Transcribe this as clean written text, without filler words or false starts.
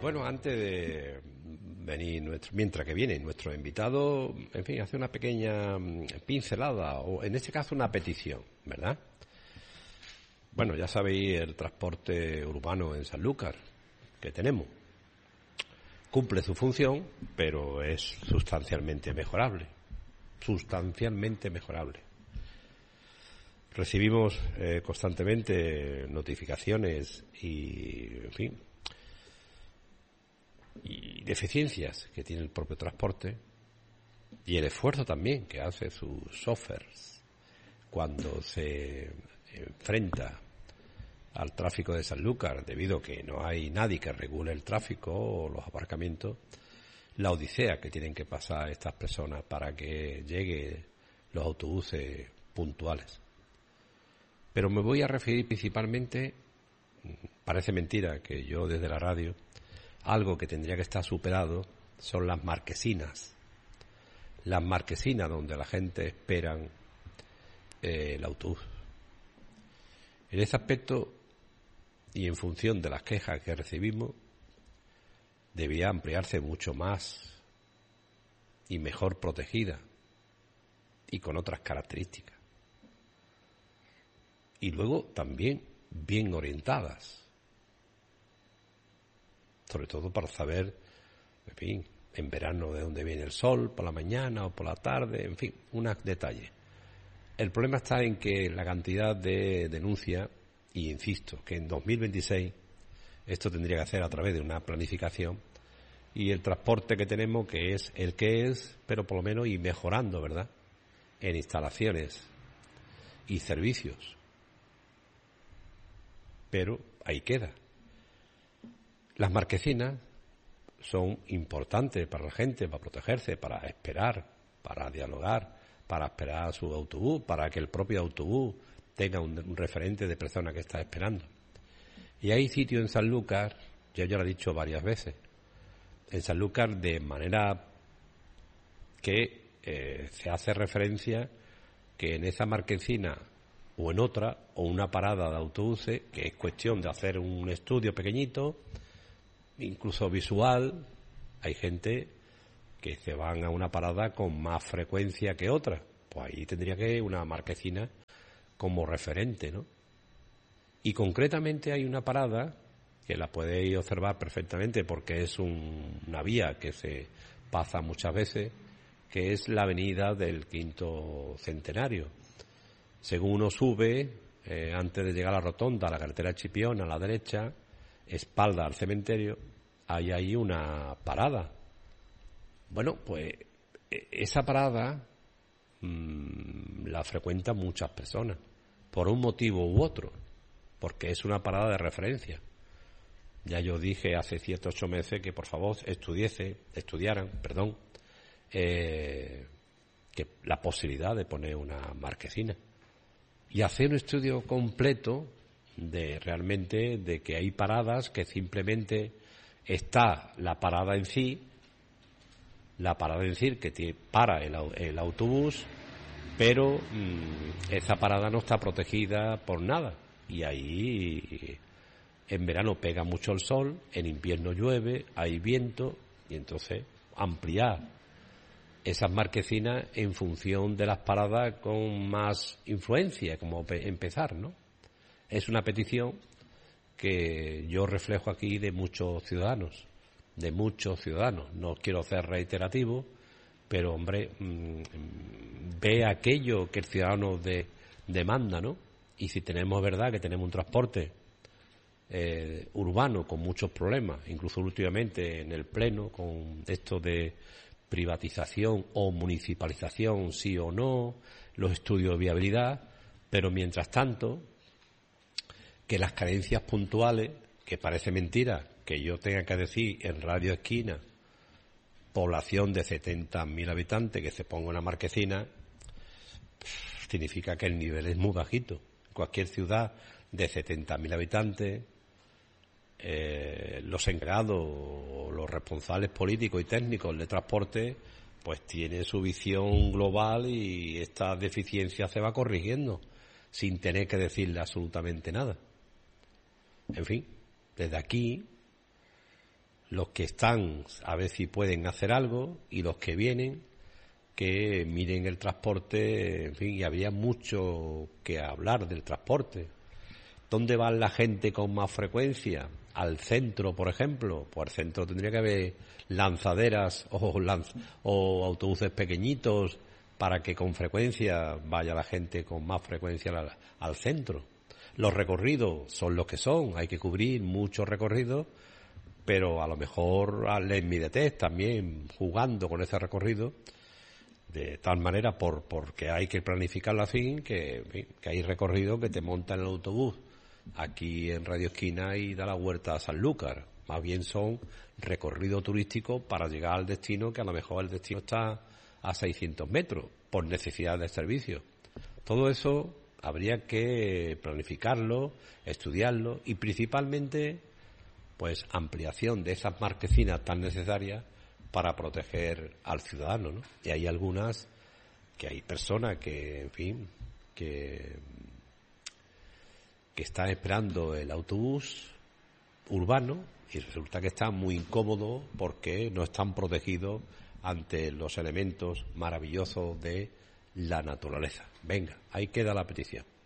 Bueno, antes de venir mientras que viene nuestro invitado, en fin, hace una pequeña pincelada, o en este caso una petición, ¿verdad? Bueno, ya sabéis el transporte urbano en Sanlúcar que tenemos. Cumple su función, pero es sustancialmente mejorable. Sustancialmente mejorable. Recibimos constantemente notificaciones y, en fin, y deficiencias que tiene el propio transporte y el esfuerzo también que hace sus chóferes cuando se enfrenta al tráfico de Sanlúcar, debido a que no hay nadie que regule el tráfico o los aparcamientos, la odisea que tienen que pasar estas personas para que lleguen los autobuses puntuales. Pero me voy a referir principalmente, parece mentira que yo desde la radio, algo que tendría que estar superado son las marquesinas. Las marquesinas donde la gente espera el autobús. En ese aspecto, y en función de las quejas que recibimos, debía ampliarse mucho más y mejor protegida y con otras características. Y luego también bien orientadas. Sobre todo para saber, en fin, en verano de dónde viene el sol, por la mañana o por la tarde, en fin, unos detalles. El problema está en que la cantidad de denuncias, y insisto, que en 2026 esto tendría que hacer a través de una planificación, y el transporte que tenemos, que es el que es, pero por lo menos ir mejorando, ¿verdad?, en instalaciones y servicios. Pero ahí queda. Las marquesinas son importantes para la gente, para protegerse, para esperar, para dialogar, para esperar a su autobús, para que el propio autobús tenga un referente de persona que está esperando. Y hay sitios en Sanlúcar, yo ya lo he dicho varias veces, en Sanlúcar de manera que se hace referencia que en esa marquesina o en otra, o una parada de autobuses, que es cuestión de hacer un estudio pequeñito, incluso visual, hay gente que se van a una parada con más frecuencia que otra, pues ahí tendría que una marquesina como referente, ¿no? Y concretamente hay una parada que la podéis observar perfectamente porque es una vía que se pasa muchas veces, que es la avenida del Quinto Centenario. Según uno sube, antes de llegar a la rotonda, a la carretera Chipiona, a la derecha, espalda al cementerio, hay ahí una parada. Bueno, pues esa parada la frecuentan muchas personas, por un motivo u otro, porque es una parada de referencia. Ya yo dije hace 7 u 8 meses que por favor estudiaran, que la posibilidad de poner una marquesina y hacer un estudio completo de realmente de que hay paradas que simplemente está la parada en sí, que para el autobús, pero esa parada no está protegida por nada, y ahí en verano pega mucho el sol, en invierno llueve, hay viento, y entonces ampliar esas marquesinas en función de las paradas con más influencia, como empezar, ¿no? Es una petición que yo reflejo aquí de muchos ciudadanos. No quiero ser reiterativo, pero, hombre, ve aquello que el ciudadano demanda, ¿no? Y si tenemos verdad que tenemos un transporte urbano con muchos problemas, incluso últimamente en el Pleno, con esto de privatización o municipalización, sí o no, los estudios de viabilidad, pero mientras tanto, que las carencias puntuales, que parece mentira que yo tenga que decir en Radio Esquina, población de 70.000 habitantes, que se ponga una marquesina, significa que el nivel es muy bajito. En cualquier ciudad de 70.000 habitantes, los encargados o los responsables políticos y técnicos de transporte pues tienen su visión global y esta deficiencia se va corrigiendo sin tener que decirle absolutamente nada. En fin, desde aquí los que están a ver si pueden hacer algo y los que vienen que miren el transporte, en fin, y había mucho que hablar del transporte. ¿Dónde va la gente con más frecuencia? Al centro, por ejemplo. Pues al centro tendría que haber lanzaderas o autobuses pequeñitos para que con frecuencia vaya la gente con más frecuencia al centro. Los recorridos son los que son, hay que cubrir muchos recorridos, pero a lo mejor la inmediatez también jugando con ese recorrido, de tal manera porque hay que planificarlo así, que hay recorridos que te montan en el autobús aquí en Radio Esquina y da la vuelta a Sanlúcar. Más bien son recorridos turísticos para llegar al destino, que a lo mejor el destino está a 600 metros por necesidad de servicio. Todo eso habría que planificarlo, estudiarlo y principalmente pues ampliación de esas marquesinas tan necesarias para proteger al ciudadano, ¿no? Y hay algunas que hay personas que, en fin, que están esperando el autobús urbano y resulta que está muy incómodo porque no están protegidos ante los elementos maravillosos de la naturaleza. Venga, ahí queda la petición.